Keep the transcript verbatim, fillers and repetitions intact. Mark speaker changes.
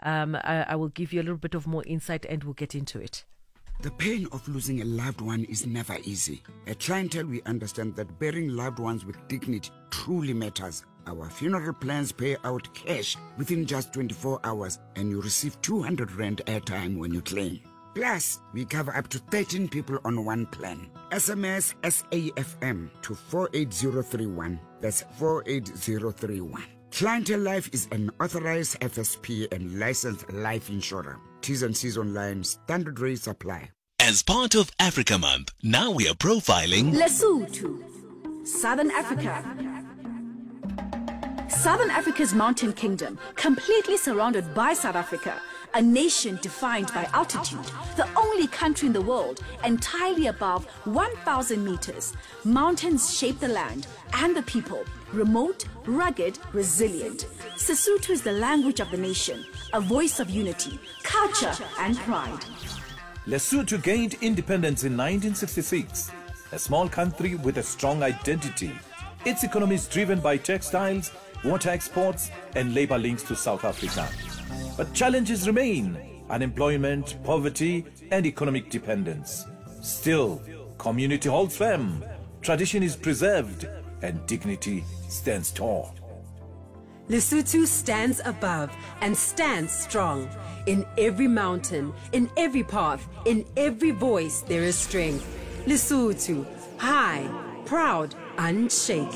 Speaker 1: Um, I, I will give you a little bit of more insight and we'll get into it.
Speaker 2: The pain of losing a loved one is never easy. At Clientele, we understand that burying loved ones with dignity truly matters. Our funeral plans pay out cash within just twenty-four hours, and you receive two hundred rand airtime when you claim. Plus, we cover up to thirteen people on one plan. S M S S A F M to four eight zero three one. That's four eight zero three one. Clientele Life is an authorized F S P and licensed life insurer. T's and C's online. Standard rates apply.
Speaker 3: As part of Africa Month, now we are profiling
Speaker 4: Lesotho, Southern Africa. Southern Africa's mountain kingdom, completely surrounded by South Africa, a nation defined by altitude, the only country in the world entirely above one thousand meters. Mountains shape the land and the people, remote, rugged, resilient. Sesotho is the language of the nation, a voice of unity, culture, and pride.
Speaker 5: Lesotho gained independence in nineteen sixty-six, a small country with a strong identity. Its economy is driven by textiles, water exports, and labor links to South Africa. But challenges remain: unemployment, poverty, and economic dependence. Still, community holds firm, tradition is preserved, and dignity stands tall.
Speaker 6: Lesotho stands above and stands strong. In every mountain, in every path, in every voice there is strength. Lesotho, high, proud, unshaken.